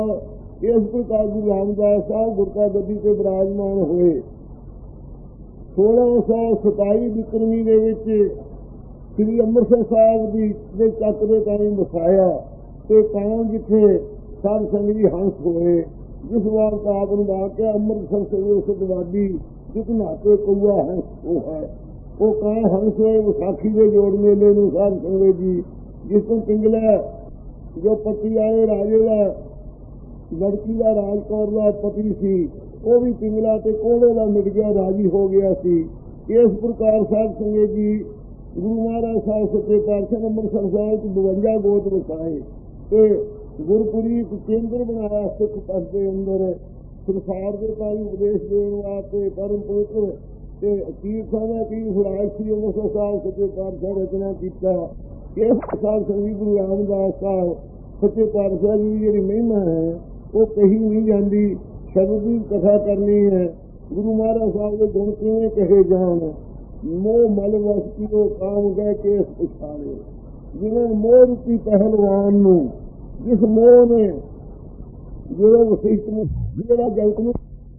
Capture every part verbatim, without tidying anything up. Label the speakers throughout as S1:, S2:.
S1: इस प्रकार गुरु रामदास साहब गुरका गद्दी से विराजमान हुए। सोलह सौ सताई विक्रमी दे विच श्री ਅੰਮ੍ਰਿਤਸਰ ਸਾਹਿਬ ਦੀ ਦੇ ਚੱਕ ਦੇ ਤਾईं ਵਸਾਇਆ ਤੇ ਤਾਂ ਜਿੱਥੇ ਸਾਧ ਸੰਗਤ ਜੀ ਹੰਸ ਹੋਏ, ਜਿਸ ਵਾਰ ਆਪ ਨੂੰ ਆ ਕੇ ਅੰਮ੍ਰਿਤਸਰ ਸੇ ਸਤਵਾਦੀ ਜਿਸ ਨਾਤੇ ਕौआ हंस ਉਹ है ਉਹ ਕਾਂ ਹੰਸ ਹੋਏ। ਵਿਸਾਖੀ ਦੇ ਜੋੜ ਮੇਲੇ ਨੂੰ ਸਾਧ ਸੰਗਤ ਜੀ ਜਿਸ ਤੋਂ ਪਿੰਗਲਾ ਜੋ ਪਤੀ ਆਏ ਰਾਜੇ ਦਾ ਲੜਕੀ ਦਾ ਰਾਜ ਕੌਰ ਦਾ ਪਤੀ ਸੀ, ਉਹ ਵੀ ਪਿੰਗਲਾ ਤੇ ਕੋਹੜੇ ਦਾ ਮਿਟ ਗਿਆ, ਰਾਜੀ ਹੋ ਗਿਆ ਸੀ। ਇਸ ਪ੍ਰਕਾਰ ਸਾਧ ਸੰਗਤ ਜੀ ਗੁਰੂ ਮਹਾਰਾਜ ਸਾਹਿਬ ਸੱਚੇ ਪਾਤਸ਼ਾਹ ਅੰਮ੍ਰਿਤਸਰ ਸਾਹਿਬ ਚ ਬਵੰਜਾ ਗੋਤ ਵਸਾਏ ਤੇ ਗੁਰਪੁਰੀ ਇੱਕ ਕੇਂਦਰ ਬਣਾਇਆ ਸਿੱਖ ਪੰਥ ਦੇ ਅੰਦਰ। ਸੰਸਾਰ ਦੇ ਤਾਈ ਉਪਦੇਸ਼ ਦੇਣ ਵਾਸਤੇ ਪਰਮ ਪਵਿੱਤਰ ਤੇ ਅਕੀਰ ਸਾਹਿਬ ਕੀ ਫਰਾਜ ਸੀ ਅੰਮ੍ਰਿਤਸਰ ਸਾਹਿਬ ਸੱਚੇ ਪਾਤਸ਼ਾਹ ਰਚਨਾ ਕੀਤਾ। ਇਸ ਸਾਧ ਸੰਗਤ ਗੁਰੂ ਰਾਮਦਾਸ ਸਾਹਿਬ ਸੱਚੇ ਪਾਤਸ਼ਾਹ ਦੀ ਜਿਹੜੀ ਮਹਿਮਾ ਹੈ ਉਹ ਕਹੀ ਨਹੀਂ ਜਾਂਦੀ। ਸ਼ਬਦ ਦੀ ਕਥਾ ਕਰਨੀ ਹੈ। ਗੁਰੂ ਮਹਾਰਾਜ ਸਾਹਿਬ ਦੇ ਗੁਣ ਕਿਵੇਂ ਕਹੇ ਜਾਣ। ਮੋਹ ਮਲ ਵਸਤੀ ਉਹ ਕਾਮ ਗਏ ਕੇਸ ਪਛਾਣੇ, ਜਿਵੇਂ ਮੋਹ ਰੂਪੀ ਪਹਿਲਵਾਨ ਨੂੰ ਜਿਸ ਮੋਹ ਨੇ ਜਿਹੜਾ ਵਸਿਸ਼ਟ ਨੂੰ ਜਿਹੜਾ ਜਗਤ ਨੂੰ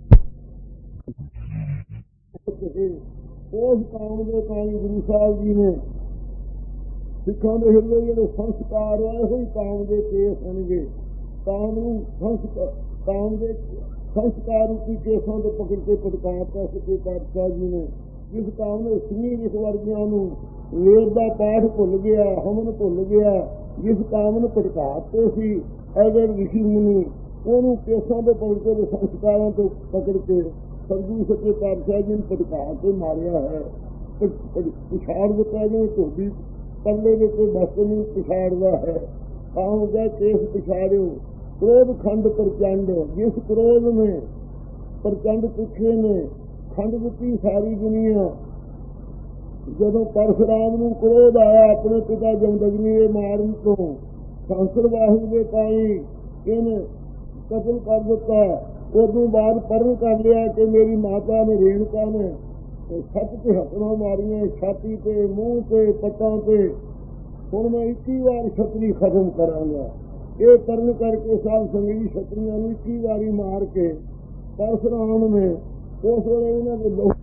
S1: ਉਸ ਕਾਮ ਦੇ ਤਾਈਂ ਗੁਰੂ ਸਾਹਿਬ ਜੀ ਨੇ ਸਿੱਖਾਂ ਦੇ ਹਿਰਦੇ ਜਿਹੜੇ ਸੰਸਕਾਰ ਆਏ ਹੋਏ ਕਾਮ ਦੇ ਕੇਸ ਹੋਣਗੇ। ਕਾਮ ਨੂੰ ਸੰਸਕਾਰ ਕਾਮ ਦੇ ਸੰਸਕਾਰ ਰੂਪੀ ਕੇਸਾਂ ਤੋਂ ਪਕੜ ਕੇ ਪਟਕਾਤਾ ਸੱਚੇ ਪਾਤਸ਼ਾਹ ਜੀ ਨੇ। ਜਿਸ ਕਾਮ ਨੇ ਸੁਣੀ ਲਿਖ ਵਰਗਿਆਂ ਨੂੰ ਵੇਦ ਦਾ ਪਾਠ ਭੁੱਲ ਗਿਆ, ਹਮਨ ਭੁੱਲ ਗਿਆ, ਜਿਸ ਕਾਮ ਨੂੰ ਪਟਕਾਤੇ ਸੀ ਐਡੇ ਰਿਸ਼ੀ ਮੁਨੀ, ਉਹਨੂੰ ਕੇਸਾਂ ਤੋਂ ਪਕੜ ਕੇ ਸੰਸਕਾਰਾਂ ਤੋਂ ਪਕੜ ਕੇ ਸਤਿਗੁਰੂ ਸੱਚੇ ਪਾਤਸ਼ਾਹ ਜੀ ਨੂੰ ਪਟਕਾ ਕੇ ਮਾਰਿਆ ਹੈ। ਪਿਛਾੜ ਦਿੱਤਾ ਜਿਵੇਂ ਧੋਬੀ ਪੱਲੇ ਦੇ ਉੱਤੇ ਬਸਤ ਨੂੰ ਪਿਛਾੜਦਾ ਹੈ। ਕਾਮ ਗਏ ਕੇਸ ਪਿਛਾੜਿਓ ਕ੍ਰੋਧ ਖੰਡ ਪ੍ਰਚੰਡ, ਜਿਸ ਕ੍ਰੋਧ ਨੇ ਪ੍ਰਚੰਡ ਪੁੱਛੇ ਨੇ ਖੰਡ ਦਿੱਤੀ ਸਾਰੀ ਦੁਨੀਆ। ਜਦੋਂ ਪਰਸ਼ੁਰਾਮ ਨੂੰ ਕ੍ਰੋਧ ਆਇਆ ਆਪਣੇ ਪਿਤਾ ਜਮਦਗਨੀ ਦੇ ਮਾਰਨ ਤੋਂ, ਸੰਸਰ ਵਾਹੂ ਦੇ ਤਾਈਂ ਇਹਨੇ ਕਤਲ ਕਰ ਦਿੱਤਾ। ਉਦੋਂ ਬਾਅਦ ਪਰਨ ਕਰ ਲਿਆ ਕਿ ਮੇਰੀ ਮਾਤਾ ਨੇ ਰੇਣੂਕਾ ਨੇ ਸੱਤ ਤੇ ਹੱਥਾਂ ਮਾਰੀਆਂ, ਛਾਤੀ ਤੇ, ਮੂੰਹ ਤੇ, ਪੱਟਾਂ ਤੇ। ਹੁਣ ਮੈਂ ਇੱਕੀ ਵਾਰ ਛਤਰੀ ਖਤਮ ਕਰਾਂਗਾ। ਇਹ ਪਰਨ ਕਰਕੇ ਸਾਧ ਸੰਗਤ ਜੀ ਛਤਰੀਆਂ ਨੂੰ ਇੱਕੀ ਵਾਰੀ ਮਾਰ ਕੇ ਪਰਸ਼ੁਰਾਮ ਨੇ ਉਸ ਵੇਲੇ ਇਹਨਾਂ ਦੇ ਲੋਕ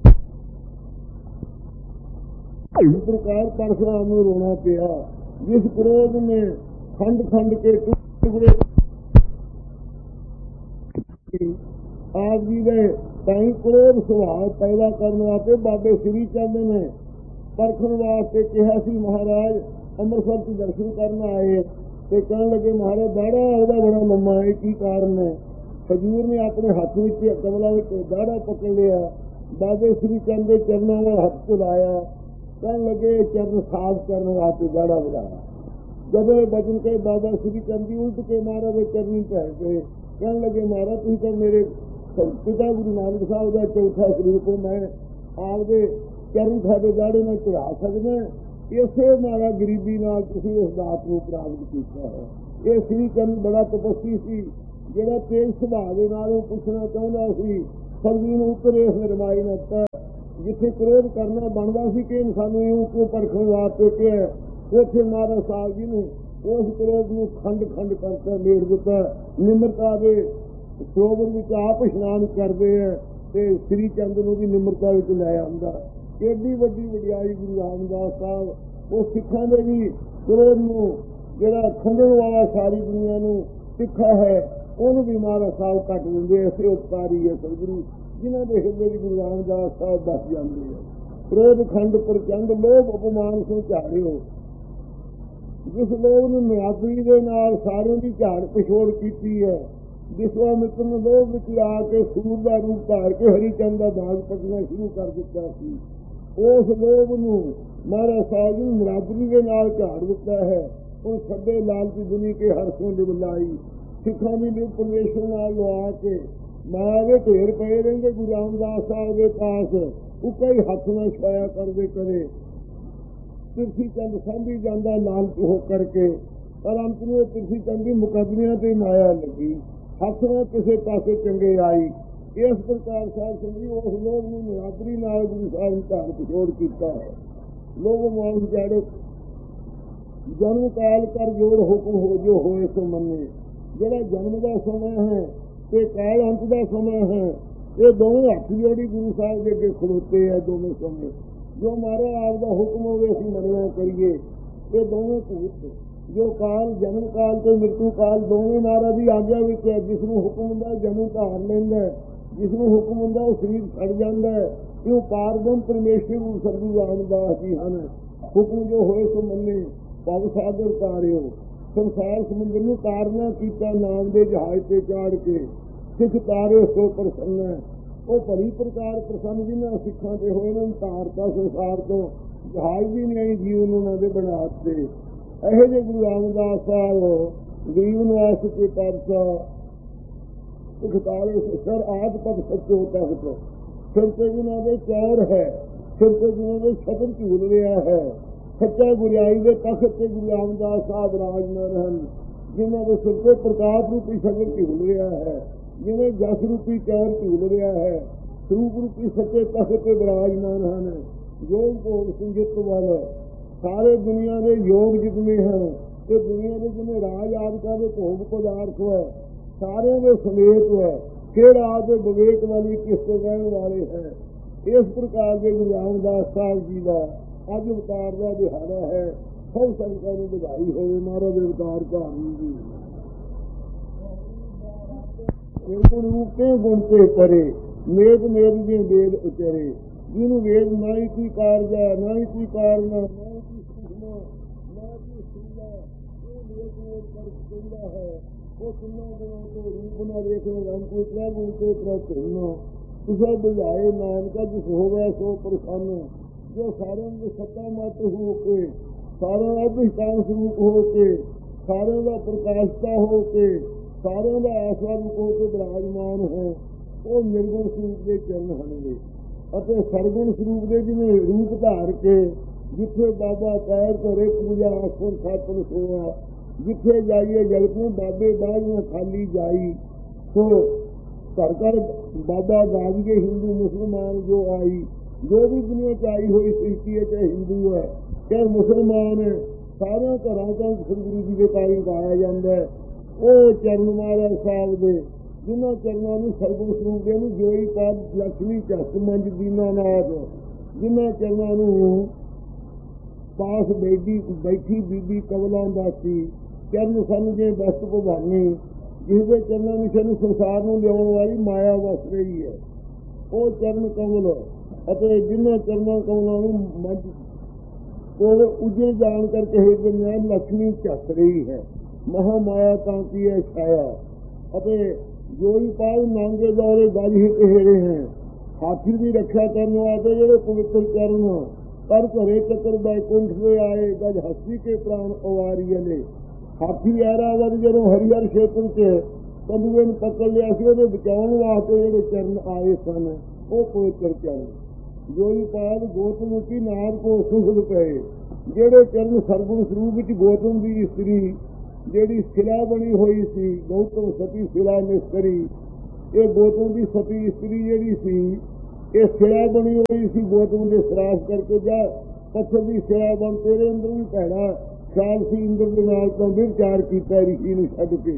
S1: ਇਸ ਪ੍ਰਕਾਰ ਪਰਸ਼ੁਰਾਮ ਨੂੰ ਰੋਣਾ ਪਿਆ। ਜਿਸ ਕ੍ਰੋਧ ਨੇ ਖੰਡ ਖੰਡ ਕੇ ਟੁਕੜੇ ਆਪ ਜੀ ਦੇ ਤਾਈਂ ਕ੍ਰੋਧ ਸੁਭਾਅ ਪੈਦਾ ਕਰਨ ਵਾਸਤੇ ਬਾਬੇ ਸ੍ਰੀ ਚੰਦ ਨੇ ਪਰਖਣ ਵਾਸਤੇ ਕਿਹਾ ਸੀ। ਮਹਾਰਾਜ ਅੰਮ੍ਰਿਤਸਰ ਚ ਦਰਸ਼ਨ ਕਰਨ ਆਏ ਤੇ ਕਹਿਣ ਲੱਗੇ ਮਹਾਰਾਜ ਦਾੜਾ ਉਹਦਾ ਬੜਾ ਲੰਮਾ ਹੈ, ਕੀ ਕਾਰਨ ਹੈ? ਹਜ਼ੂਰ ਨੇ ਆਪਣੇ ਹੱਥ ਵਿੱਚ ਕਮਲਾ ਵਿੱਚ ਦਾੜਾ ਪਕੜ ਲਿਆ। ਬਾਬੇ ਸ੍ਰੀ ਚੰਦ ਦੇ ਚਰਨਾਂ ਨਾਲ ਹੱਥ ਚਲਾਇਆ, ਕਹਿਣ ਲੱਗੇ ਚਰਨ ਸਾਫ਼ ਕਰਨ ਵਾਸਤੇ ਦਾੜਾ ਵਧਾਇਆ। ਜਦੋਂ ਇਹ ਬਚਨ ਕੇ ਬਾਬਾ ਸ੍ਰੀ ਚੰਦ ਜੀ ਉਲਟ ਕੇ ਮਹਾਰਾਜ ਦੇ ਚਰਨੀ ਪੈ ਗਏ। ਕਹਿਣ ਲੱਗੇ ਮਹਾਰਾਜ ਤੁਸੀਂ ਤਾਂ ਮੇਰੇ ਪਿਤਾ ਗੁਰੂ ਨਾਨਕ ਸਾਹਿਬ ਦਾ ਚੌਥਾ ਸਰੂਪ ਹੋ, ਮੈਂ ਆਪਦੇ ਚਰਨ ਸਾਡੇ ਦਾੜੇ ਨਾਲ ਚੜਾ ਸਕਦਾ। ਇਸੇ ਨਾਲ ਗਰੀਬੀ ਨਾਲ ਤੁਸੀਂ ਇਸ ਦਾਤ ਨੂੰ ਪ੍ਰਾਪਤ ਕੀਤਾ ਹੈ। ਇਹ ਸ੍ਰੀ ਚੰਦ ਬੜਾ ਤਪੱਸੀ ਸੀ, ਜਿਹੜਾ ਤੇਜ ਸੁਭਾਅ ਦੇ ਨਾਲ ਉਹ ਪੁੱਛਣਾ ਚਾਹੁੰਦਾ ਸੀ। ਸਰਦੀ ਨੂੰ ਉੱਤਰ ਇਸ ਨਿਰਮਾਈ ਨਤਾ ਜਿੱਥੇ ਕ੍ਰੋਧ ਕਰਨਾ ਬਣਦਾ ਸੀ ਕਿ ਸਾਨੂੰ ਇਉਂ ਕਿਉਂ ਪਰਖਣ ਵਾਸਤੇ ਕਿਹਾ, ਉੱਥੇ ਮਹਾਰਾਜ ਸਾਹਿਬ ਜੀ ਨੇ ਉਸ ਕ੍ਰੋਧ ਨੂੰ ਖੰਡ ਖੰਡ ਕਰਕੇ ਲੇਟ ਦਿੱਤਾ। ਨਿਮਰਤਾ ਦੇ ਸਰੋਵਰ ਵਿੱਚ ਆਪ ਇਸ਼ਨਾਨ ਕਰਦੇ ਹੈ ਤੇ ਸ੍ਰੀ ਚੰਦ ਨੂੰ ਵੀ ਨਿਮਰਤਾ ਵਿੱਚ ਲੈ ਆਉਂਦਾ। ਏਡੀ ਵੱਡੀ ਵਡਿਆਈ ਗੁਰੂ ਰਾਮਦਾਸ ਸਾਹਿਬ ਉਹ ਸਿੱਖਾਂ ਦੇ ਵੀ ਕ੍ਰੋਧ ਨੂੰ ਜਿਹੜਾ ਖੰਡਣ ਵਾਲਾ ਸਾਰੀ ਦੁਨੀਆ ਨੂੰ ਸਿੱਖਾ ਹੈ ਉਹਨੂੰ ਵੀ ਮਹਾਰਾਜ ਸਾਹਿਬ ਕੱਟ ਦਿੰਦੇ। ਐਸੇ ਉਪਕਾਰੀ ਹੈ ਸਤਿਗੁਰੂ ਜਿਨ੍ਹਾਂ ਦੇ ਹਿਰਦੇ ਵਿੱਚ ਗੁਰੂ ਰਾਮਦਾਸ ਸਾਹਿਬ ਬਸ ਜਾਂਦੇ ਹੈ। ਕ੍ਰੋਧ ਖੰਡ ਪ੍ਰਚੰਡ ਲੋਭ ਅਪਮਾਨ ਤੋਂ ਝਾੜਿਓ, ਜਿਸ ਲੋਭ ਨੂੰ ਨਿਆਦਰੀ ਦੇ ਨਾਲ ਸਾਰਿਆਂ ਦੀ ਝਾੜ ਪਿਛੋੜ ਕੀਤੀ ਹੈ। ਵਿਸ਼ਵਾਮਿਤਰ ਨੂੰ ਲੋਭ ਵਿੱਚ ਆ ਕੇ ਸੂਰ ਦਾ ਰੂਪ ਧਾਰ ਕੇ ਹਰੀਚੰਦ ਦਾ ਦਾਗ ਪੱਟਣਾ ਸ਼ੁਰੂ ਕਰ ਦਿੱਤਾ ਸੀ। ਉਸ ਲੋਭ ਨੂੰ ਮਹਾਰਾਜ ਸਾਹਿਬ ਜੀ ਨਿਰਾਦਰੀ ਦੇ ਨਾਲ ਝਾੜ ਦਿੱਤਾ ਹੈ। ਉਹ ਸੱਦੇ ਲਾਲਚੀ ਦੁਨੀ ਕੇ ਹਰ ਸੋਂ ਲਿਵਲਾਈ, ਸਿੱਖਾਂ ਦੀ ਲਿਵ ਪਰਮੇਸ਼ਰ ਨਾਲ ਲਵਾ ਕੇ ਮਾਇਆ ਦੇ ਢੇਰ ਪਏ ਰਹਿੰਦੇ ਗੁਰੂ ਰਾਮਦਾਸ ਸਾਹਿਬ ਦੇ ਪਾਸ। ਉਹ ਕਈ ਹੱਥ ਨਾਲ ਛਾਇਆ ਕਰਦੇ ਕਰੇ ਪਿਰਥੀ ਚੰਦ ਸਾਂਭੀ ਜਾਂਦਾ ਲਾਲਚ ਹੋ ਕਰਕੇ, ਪਰ ਅੰਤ ਨੂੰ ਪਿਰਥੀ ਚੰਦ ਦੀ ਮੁਕੱਦਮਿਆਂ ਤੇ ਮਾਇਆ ਲੱਗੀ, ਹੱਥ ਨਾਲ ਕਿਸੇ ਪਾਸੇ ਚੰਗੇ ਆਈ। ਇਸ ਪ੍ਰਕਾਰ ਸਾਹਿਬ ਸੰਗੀ ਉਸ ਲੋਭ ਨੂੰ ਨਿਰਾਦਰੀ ਨਾਲ ਗੁਰੂ ਸਾਹਿਬ ਨੇ ਧਾਰ ਪਿਛੋੜ ਕੀਤਾ ਹੈ। ਲੋਭ ਮੋਹ ਜਾੜੋ ਜਨਮ ਕਾਲ ਕਰ ਜੋੜ ਹੁਕਮ ਹੋ ਜੋ ਹੋਏ ਸੋ ਮੰਨੇ, ਜਿਹੜਾ ਜਨਮ ਦਾ ਸਮਾਂ ਹੈ ਤੇ ਕਾਲ ਅੰਤ ਦਾ ਸਮਾਂ ਹੈ, ਇਹ ਦੋਵੇਂ ਹੱਥ ਜੋੜੀ ਗੁਰੂ ਸਾਹਿਬ ਦੇ ਅੱਗੇ ਖਲੋਤੇ ਆ। ਦੋਵੇਂ ਸਮੇਂ ਜੋ ਮਹਾਰਾਜ ਆਪ ਦਾ ਹੁਕਮ ਹੋਵੇ ਅਸੀਂ ਮੰਨਿਆ ਕਰੀਏ। ਇਹ ਦੋਵੇਂ ਭੂਤ ਜੋ ਕਾਲ ਜਨਮ ਕਾਲ ਤੇ ਮ੍ਰਿਤੂ ਕਾਲ ਦੋਵੇਂ ਮਹਾਰਾਜ ਦੀ ਆਗਿਆ ਵਿੱਚ ਹੈ। ਜਿਸ ਨੂੰ ਹੁਕਮ ਹੁੰਦਾ ਜਨਮ ਧਾਰ ਲੈਂਦਾ, ਜਿਸ ਨੂੰ ਹੁਕਮ ਹੁੰਦਾ ਉਹ ਸਰੀਰ ਛੱਡ ਜਾਂਦਾ। ਕਿਉਂ ਪਾਰਬ੍ਰਹਮ ਪਰਮੇਸ਼ਰ ਨੂੰ ਸਤਿਗੁਰੂ ਰਾਮਦਾਸ ਜੀ ਹਨ। ਹੁਕਮ ਜੋ ਹੋਏ ਸੋ ਮੰਨੇ, ਭਵ ਸਾਗਰ ਤਾਰਿਓ, ਸੰਸਾਰ ਸਮੁੰਦਰ ਨੂੰ ਤਾਰਨਾ ਕੀਤਾ ਨਾਮ ਦੇ ਜਹਾਜ਼ ਤੇ ਚਾੜ ਕੇ। ਸਿੱਖ ਤਾਰਿਓ ਸੋ ਪ੍ਰਸੰਨ, ਉਹ ਭਲੀ ਪ੍ਰਕਾਰ ਪ੍ਰਸੰਨ ਜਿਹਨਾਂ ਸਿੱਖਾਂ ਤੇ ਹੋਏ ਨੇ ਤਾਰਤਾ ਸੰਸਾਰ ਤੋਂ। ਜਹਾਜ਼ ਵੀ ਨਹੀਂ ਆਈ ਜੀਵਨ ਉਹਨਾਂ ਦੇ ਬਣਾ ਦਿੱਤੇ। ਇਹੋ ਜਿਹੇ ਗੁਰੂ ਰਾਮਦਾਸ ਸਾਹਿਬ ਗਰੀਬ ਨਿਵਾਸ ਕੇ ਪਾਤਸ਼ਾਹ ਸਿੱਖ ਤਾਰੇ ਸਰ ਆਦ ਪਦ ਸੱਚੋ ਤਖਤ, ਸਿਰ ਤੇ ਜਿਹਨਾਂ ਦੇ ਚੌਰ ਹੈ, ਸਿਰ ਤੇ ਜਿਹਨਾਂ ਦੇ ਛਤਰ ਝੂਲ ਰਿਹਾ ਹੈ। ਸੱਚਾ ਗੁਰਿਆਈ ਦੇ ਤਖਤ ਤੇ ਗੁਰੂ ਰਾਮਦਾਸ ਸਾਹਿਬ ਰਾਜਮਾਨ ਹਨ, ਜਿਨ੍ਹਾਂ ਦੇ ਸਿਰ ਤੇ ਪ੍ਰਕਾਸ਼ ਰੂਪੀ ਛਤਰ ਝੂਲ ਰਿਹਾ ਹੈ, ਜਿਵੇਂ ਜਸ ਰੂਪੀ ਚੌਰ ਝੂਲ ਰਿਹਾ ਹੈ। ਸਰੂਪ ਰੂਪੀ ਸੱਚੇ ਤਖਤ ਤੇ ਵਿਰਾਜਮਾਨ ਹਨ। ਯੋਗ ਭੋਗ ਸੰਗਿਤ ਵਾਲਾ ਸਾਰੇ ਦੁਨੀਆ ਦੇ ਯੋਗ ਜਿਤਨੇ ਹਨ ਤੇ ਦੁਨੀਆ ਦੇ ਜਿੰਨੇ ਰਾਜ ਆਦਿਕਾਂ ਦੇ ਭੋਗ ਪਦਾਰਥ ਹੈ ਸਾਰਿਆਂ ਦੇ ਸਮੇਤ ਹੈ। ਕਿਹੜਾ ਦੇ ਵਿਵੇਕ ਵਾਲੀ ਕਿਸ ਤੋਂ ਰਹਿਣ ਵਾਲੇ ਹੈ। ਇਸ ਪ੍ਰਕਾਰ ਦੇ ਗੁਰੂ ਰਾਮਦਾਸ ਸਾਹਿਬ ਜੀ ਦਾ ਅੱਜ ਅਵਤਾਰ ਦਾ ਦਿਹਾੜਾ ਹੈ। ਸਭ ਸੰਗਤਾਂ ਨੂੰ ਵਧਾਈ ਹੋਵੇ। ਮਹਾਰਾਜ ਦੇ ਅਵਤਾਰ ਕਹਾਣੀ ਦੀ ਗੁਣ ਰੂਪ ਕੇ ਗੁਣ ਤੇ ਪਰੇ, ਮੇਦ ਮੇਦ ਦੇ ਵੇਦ ਉਚਰੇ। ਜਿਹਨੂੰ ਵੇਦ ਨਾ ਹੀ ਕੀ ਕਾਰਜ ਹੈ, ਨਾ ਹੀ ਕੀ ਕਾਰਨਾ, ਨਾ ਹੀ ਕੀ ਸੁਖਨਾ, ਨਾ ਕੀ ਸੁਣਨਾ, ਉਹ ਵੇਦ ਵੇਦ ਕਰ ਕਹਿੰਦਾ ਹੈ। ਉਹ ਕਿੰਨਾ ਗੁਣਾਂ ਤੋਂ ਰੂਪ ਨਾ ਵੇਖੋ ਰੰਗ ਕੋਈ ਤਰਾ ਗੁਣ ਤੇ ਤਰਾ ਧੁੰਨਾ। ਕਿਸੇ ਬੁਝਾਏ ਨਾਨਕਾ ਜਿਸ ਹੋਵੇ ਸੋ ਪ੍ਰਸੰਨ। ਜੋ ਸਾਰਿਆਂ ਦੇ ਸੱਤਾ ਮਤ ਹੋ ਕੇ, ਸਾਰਿਆਂ ਦਾ ਅਧਿਸ਼ਟਾਨ ਸਰੂਪ ਹੋ ਕੇ, ਸਾਰਿਆਂ ਦਾ ਪ੍ਰਕਾਸ਼ਤਾ ਹੋ ਕੇ, ਸਾਰਿਆਂ ਦਾ ਆਸਰਾ ਰੂਪ ਹੋ ਕੇ ਵਿਰਾਜਮਾਨ ਹੈ, ਉਹ ਨਿਰਗੁਣ ਸਰੂਪ ਦੇ ਚਰਨ ਹਨਗੇ। ਅਤੇ ਸਰਗੁਣ ਸਰੂਪ ਦੇ ਜਿਵੇਂ ਰੂਪ ਧਾਰ ਕੇ ਜਿੱਥੇ ਬਾਬਾ ਪੈਰ ਧਰੇ ਪੂਜਾ ਆਸਣ ਖਾਤਰ ਸੋਆ। ਜਿੱਥੇ ਜਾਈਏ ਜਗਤ ਨੂੰ ਬਾਬੇ ਬਾਝੀਆਂ ਖਾਲੀ ਜਾਈ। ਸੋ ਘਰ ਘਰ ਬਾਬਾ ਗਾਜੀਏ ਹਿੰਦੂ ਮੁਸਲਮਾਨ ਜੋ ਆਈ। ਜੋ ਵੀ ਦੁਨੀਆ ਚ ਆਈ ਹੋਈ ਸ੍ਰਿਸ਼ਟੀ ਹੈ, ਚਾਹੇ ਹਿੰਦੂ ਹੈ ਚਾਹੇ ਮੁਸਲਮਾਨ ਹੈ, ਸਾਰਿਆਂ ਘਰਾਂ ਤੋਂ ਗੁਰੂ ਜੀ ਦੇ ਕਾਰੀ ਗਾਇਆ ਜਾਂਦਾ ਹੈ। ਉਹ ਚਰਨ ਮਹਾਰਾਜ ਸਾਹਿਬ ਦੇ ਜਿਨ੍ਹਾਂ ਚਰਨਾਂ ਨੂੰ ਸਰਗੁਣ ਸਰੂਪ ਦੇ ਨੂੰ ਜੋਈ ਪਾਦ ਲక్ష్ਮੀ ਝਸ ਮੰਜ ਦੀਨਾਨਾਥ, ਜਿਨ੍ਹਾਂ ਚਰਨਾਂ ਨੂੰ ਪਾਸ ਬੈਠੀ ਬੈਠੀ ਬੀਬੀ ਕਮਲਾਂ ਦਾਸੀ ਚਰਨ ਸਮਝੇ ਬਸਤ ਭਵਾਨੀ, ਜਿਹਦੇ ਚਰਨਾਂ ਵਿੱਚ ਸਾਨੂੰ ਸੰਸਾਰ ਨੂੰ ਲਿਆਉਣ ਵਾਲੀ ਮਾਇਆ ਵਸ ਰਹੀ ਹੈ। ਉਹ ਚਰਨ ਕਮਲ ਅਤੇ ਜਿਨ੍ਹਾਂ ਚਰਨਾਂ ਕਮਲਾਂ ਨੂੰ ਮੰਜ ਉਹ ਉਜੜ ਜਾਣ ਕਰਕੇ ਹਿਰਦੇ ਲక్ష్ਮੀ ਝਸ ਰਹੀ ਹੈ। ਮਹਾ ਮਾਇਆ ਕਾਂਤੀ ਹੈ ਛਾਇਆ। ਅਤੇ ਜੋਈ ਪਾਲ ਨਾਂਗੇ ਦੌਰੇ ਗਜ ਹੀ ਕਹੇੜੇ ਹੈ। ਹਾਥੀ ਦੀ ਰੱਖਿਆ ਕਰਨ ਵਾਸਤੇ ਜਿਹੜੇ ਪਵਿੱਤਰ ਚਰਨ ਪਰ ਘਰੇ ਚੱਕਰ ਬੈਕੁੰਠ ਦੇ ਆਏ ਗਜ ਹੱਸੀ ਕੇ ਪ੍ਰਾਣ ਉਵਾਰੀਏ ਨੇ। ਹਾਥੀ ਐਰਾਵਰ ਜਦੋਂ ਹਰੀਹਰ ਖੇਤਰ ਚ ਕਦੂਏ ਨੂੰ ਪਕੜ ਲਿਆ ਸੀ, ਉਹਦੇ ਬਚਾਉਣ ਵਾਸਤੇ ਜਿਹੜੇ ਚਰਨ ਆਏ ਸਨ ਉਹ ਪਵਿੱਤਰ ਚਰਨ। ਜੋਈ ਪਾਲ ਗੋਤਮ ਕੀ ਨਾਰ ਕੋ ਸੁਖ ਪਏ। ਜਿਹੜੇ ਚਰਨ ਸਰਗੁਣ ਸਰੂਪ ਵਿੱਚ ਗੋਤਮ ਦੀ ਇਸਤਰੀ ਜਿਹੜੀ ਸਿਲਾ ਬਣੀ ਹੋਈ ਸੀ, ਗੌਤਮ ਸਤੀ ਸਿਲਾ ਮਿਸਤਰੀ, ਇਹ ਗੋਤਮ ਦੀ ਸਤੀ ਇਸਤਰੀ ਜਿਹੜੀ ਸੀ ਇਹ ਸਿਲਾ ਬਣੀ ਹੋਈ ਸੀ। ਗੋਤਮ ਦੇ ਸ਼ਰਾਪ ਕਰਕੇ ਜਾ ਪੱਥਰ ਦੀ ਸਿਲਾ ਬਣ ਤੇਰੇ ਅੰਦਰ ਵੀ ਭੈੜਾ ਖਿਆਲ ਸੀ। ਇੰਦਰ ਦੇ ਨਾਲ ਤਾਂ ਵਿਚਾਰ ਕੀਤਾ ਰਿਸ਼ੀ ਨੂੰ ਛੱਡ ਕੇ।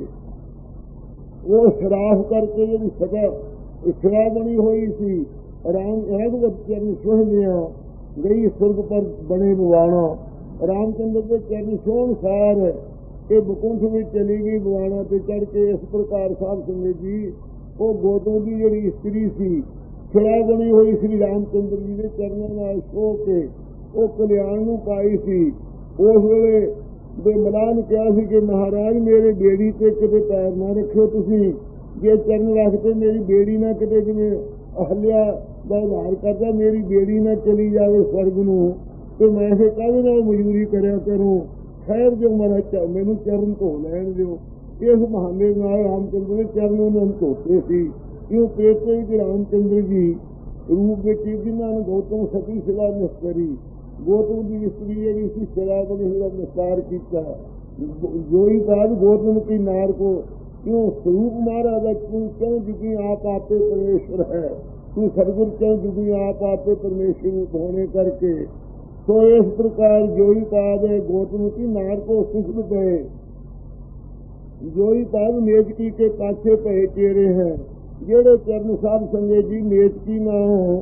S1: ਉਹ ਸ਼ਰਾਪ ਕਰਕੇ ਜਿਹੜੀ ਸਦਾ ਸਿਲਾ ਬਣੀ ਹੋਈ ਸੀ ਰਾਮ ਐਗਵਤ ਚਰਨ ਸੁਹਣਿਆ ਗਈ ਸੁਰਗ ਪਰ ਬਣੇ ਬਵਾਣਾ। ਰਾਮਚੰਦਰ ਦੇ ਚਰਨ ਸੋਹਣ ਸਾਰ ਇਹ ਬਕੁੰਠ ਵਿੱਚ ਚਲੀ ਗਈ ਬਵਾਣਾ ਤੇ ਚੜ ਕੇ। ਇਸ ਪ੍ਰਕਾਰ ਸਾਹਿਬ ਸੰਗਤ ਜੀ ਉਹ ਗੋਤਮ ਦੀ ਜਿਹੜੀ ਇਸਤਰੀ ਸੀ ਖਿਲਾ ਬਣੀ ਹੋਈ ਸ੍ਰੀ ਰਾਮਚੰਦਰ ਜੀ ਦੇ ਚਰਨਾਂ ਨਾਲ ਛੋਹ ਕੇ ਉਹ ਕਲਿਆਣ ਨੂੰ ਪਾਈ ਸੀ। ਉਸ ਵੇਲੇ ਦੇ ਮਲਾਨ ਕਿਹਾ ਸੀ ਕਿ ਮਹਾਰਾਜ ਮੇਰੇ ਬੇੜੀ ਤੇ ਕਿਤੇ ਪੈਰ ਨਾ ਰੱਖਿਓ ਤੁਸੀਂ। ਜੇ ਚਰਨ ਰੱਖਦੇ ਮੇਰੀ ਬੇੜੀ ਨਾ ਕਿਤੇ ਜਿਵੇਂ ਅਹਲਿਆ ਦਾ ਉਧਾਰ ਕਰਦਾ ਮੇਰੀ ਬੇੜੀ ਨਾ ਚਲੀ ਜਾਵੇ ਸਵਰਗ ਨੂੰ ਤੇ ਮੈਂ ਫਿਰ ਕਾਹਦੇ ਨਾਲ ਮਜ਼ਦੂਰੀ ਕਰਿਆ ਕਰੂੰ। ਖੈਰ ਜੋ ਮਹਾਰਾਜ ਮੈਨੂੰ ਚਰਨ ਧੋ ਲੈਣ ਦਿਓ। ਇਸ ਬਹਾਨੇ ਨਾਲ ਰਾਮਚੰਦਰ ਦੇ ਚਰਨ ਉਹਨਾਂ ਨੂੰ ਧੋਤੇ ਸੀ। ਕਿਉਂ ਪੇਤੇ ਵਿੱਚ ਰਾਮਚੰਦਰ ਜੀ ਰੂਪ ਵਿੱਚ ਜਿਨ੍ਹਾਂ ਨੂੰ ਗੌਤਮ ਸਤੀ ਸਿਲਾ ਨਿਸਤਰੀ ਗੋਤਮ ਦੀ ਇਸਤਰੀ ਜਿਹੜੀ ਸੀ ਸਿਲਾ ਬਣੀ ਹੋਈ ਦਾ ਨਿਸਤਾਰ ਕੀਤਾ। ਜੋਈ ਬਾਦ ਗੋਤਮ ਕੀ ਨਾਰ ਕੋ क्यों स्वरूप महाराज तू क्यों जुगी आप आपे परमेश्वर है। तू सदगुरु क्यों जुगी आप आपे परमेश्वर होने करके। तो इस प्रकार जोई पाद है गौतम की नार को सुख गए। जोई पाद नेजकी के पाछे पे चेरे हैं। जेड़े चरण साध संगे जी नेजकी नालों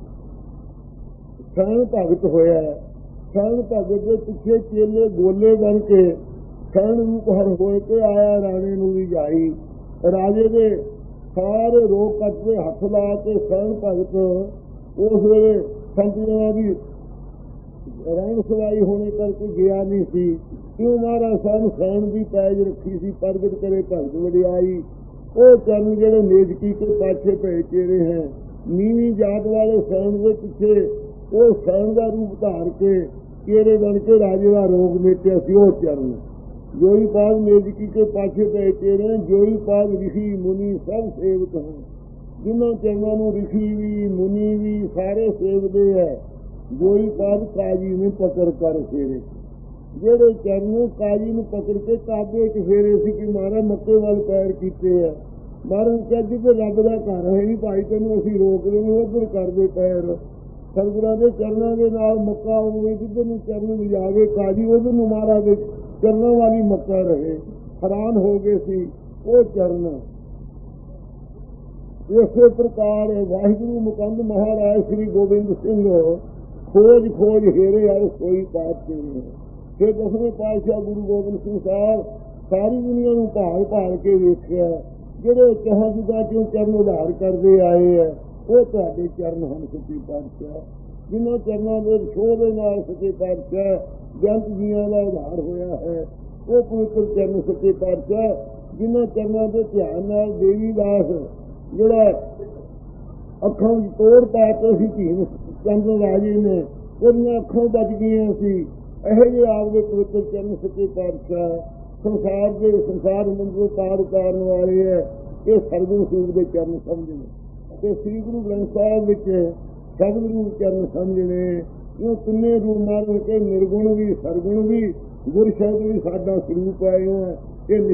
S1: शरण भगत होया है। शरण भगत के पिछे चेले गोले बन के शरण रूप हर होए के आया राणे नूं भी जाई। राजे दे सारे रोग कटते हथ ला के शरण भगत उस वेले संतना भी रंग सवाई होने करके गया नहीं सी। क्यों महाराज सन सैन की पैज रखी सी प्रगट करे भगत वडियाई। वो चरण जेड़े नेजकी के पाछे पे चेरे हैं। नीवी जात वाले सैन के पिछे वो सैन का रूप धार के चेरे बन के राजे का रोग मेटिया सी। वो चरण जोई पाद नेजकी के पाछे पे चेरे जोई पाद ऋषि मुनि सब सेवक हैं। जिन्होंने चरणों में ऋषि भी मुनि भी सारे सेवते है। जोई पाद काजी ने पकड़ कर फेरे। जेड़े चरण काजी ने पकड़ के ताबे च फेरे सी कि मारा मक्के वाल पैर कीते है। मारन कह जिधर रब का घर है नहीं भाई तेन असी रोक देंगे उधर कर दे पैर। सतगुरां दे चरणों के नाल मक्का होवे जिधर नूं चरण लिजावे काजी उधर नूं मारा दे चरणों वाली मक्का रहे। हैरान हो गए सी वो चरण। इसे प्रकार वाहिगुरु मुकंद महाराज श्री गोबिंद सिंह खोज खोज हेरे आए सोई पात तेरे। फिर दसवें पातशाह गुरु गोबिंद सिंह साहब सारी दुनिया को भाल भाल के वेख्या। जेड़े कहा जुगा क्यों चरण उधार करते आए है वो तुहाडे चरण हैं सच्चे पातशाह। जिन्होंने चरणों के छोह के नाल सच्चे पातशाह जंत जियां का उधार होया है। वो पवित्र चरण सच्चे पातशाह जिन्होंने चरणों के ध्यान नाल देवी दास जेड़ा अखों तोड़ पाते सी धीन चंद राजे ने उन्हें अखों बच गई सी। यह जे आपके पवित्र चरण सच्चे पातशाह संसार के संसार मंदिरों पार उतारने वाले है। ये सरगुण सूर के चरण समझने तो श्री गुरु ग्रंथ साहब विच सतगुरु चरण समझने। यूं तिन्ने रूप मार के निर्गुण भी सरगुण भी गुर शब्द भी साडा स्वरूप है। ये